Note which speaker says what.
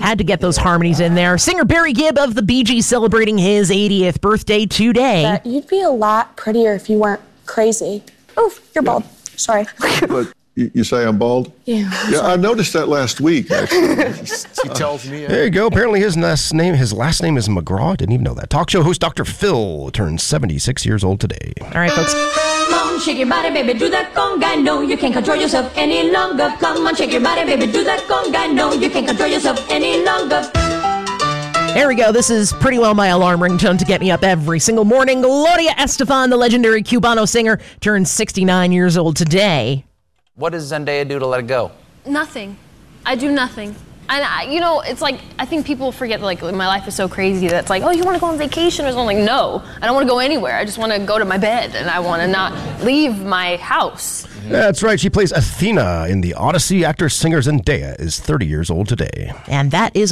Speaker 1: Had to get those harmonies in there. Singer Barry Gibb of the Bee Gees celebrating his 80th birthday today.
Speaker 2: You'd be a lot prettier if you weren't crazy. Oh, you're bald. Sorry.
Speaker 3: But you say I'm bald?
Speaker 2: Yeah.
Speaker 3: Yeah, I noticed that last week, actually.
Speaker 4: He tells me.
Speaker 5: There you go. Apparently his last name is McGraw. Didn't even know that. Talk show host Dr. Phil turns 76 years old today.
Speaker 1: All right, folks.
Speaker 6: Come on, shake your body, baby, do that conga. No, you can't control yourself any longer. Come on, shake your body, baby, do that conga. No, you can't control yourself any longer.
Speaker 1: There we go. This is pretty well my alarm ringtone to get me up every single morning. Gloria Estefan, the legendary Cubano singer, turns 69 years old today.
Speaker 7: What does Zendaya do to let it go?
Speaker 8: Nothing. I do nothing. And, it's like, I think people forget, like, my life is so crazy that it's like, oh, you want to go on vacation or something? Like, no, I don't want to go anywhere. I just want to go to my bed, and I want to not leave my house.
Speaker 5: That's right. She plays Athena in the Odyssey. Actor-singer Zendaya is 30 years old today.
Speaker 1: And that is